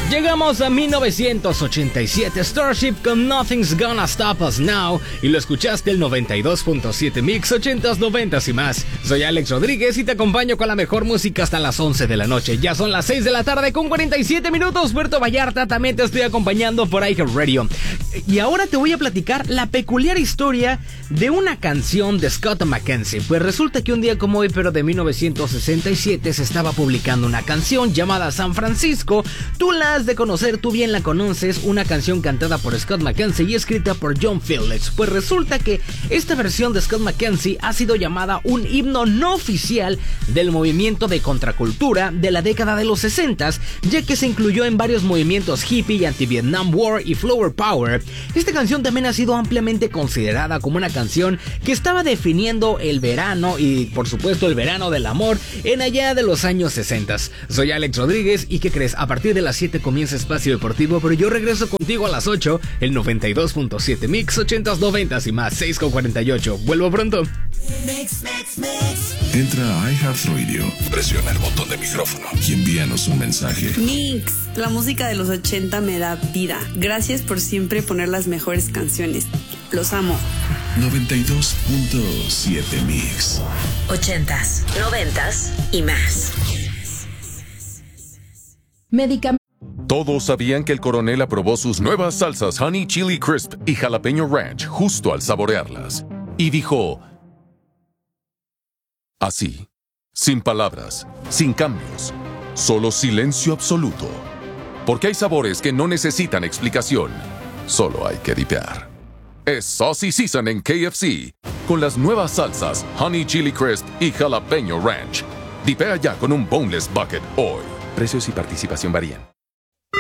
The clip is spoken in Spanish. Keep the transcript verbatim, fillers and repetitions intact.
Llegamos a mil novecientos ochenta y siete, Starship con Nothing's Gonna Stop Us Now, y lo escuchaste el noventa y dos punto siete Mix, ochentas, noventas y más. Soy Alex Rodríguez y te acompaño con la mejor música hasta las once de la noche. Ya son las seis de la tarde con cuarenta y siete minutos. Puerto Vallarta, también te estoy acompañando por iHeartRadio. Y ahora te voy a platicar la peculiar historia de una canción de Scott McKenzie. Pues resulta que un día como hoy, pero de mil novecientos sesenta y siete, se estaba publicando una canción llamada San Francisco. Tú la has de conocer, tú bien la conoces, una canción cantada por Scott McKenzie y escrita por John Phillips. Pues resulta que esta versión de Scott McKenzie ha sido llamada un himno no oficial del movimiento de contracultura de la década de los sesentas, ya que se incluyó en varios movimientos hippie y anti-Vietnam War y Flower Power. Esta canción también ha sido ampliamente considerada como una canción que estaba definiendo el verano y por supuesto el verano del amor en allá de los años sesentas. Soy Alex Rodríguez y ¿qué crees? A partir de las siete comienza Espacio Deportivo, pero yo regreso contigo a las ocho, el noventa y dos punto siete Mix, ochentas, noventas y más, seis con cuarenta y ocho. Vuelvo pronto. Mix, mix, mix. Entra a iHeartRadio, presiona el botón de micrófono y envíanos un mensaje. Mix, la música de los ochenta me da vida. Gracias por siempre poner las mejores canciones. Los amo. noventa y dos punto siete Mix. Ochentas, noventas y más. Medicamentos. Todos sabían que el coronel aprobó sus nuevas salsas Honey Chili Crisp y Jalapeño Ranch justo al saborearlas. Y dijo... así, sin palabras, sin cambios, solo silencio absoluto. Porque hay sabores que no necesitan explicación, solo hay que dipear. Es Saucy Season en K F C, con las nuevas salsas Honey Chili Crisp y Jalapeño Ranch. Dipea ya con un Boneless Bucket hoy. Precios y participación varían.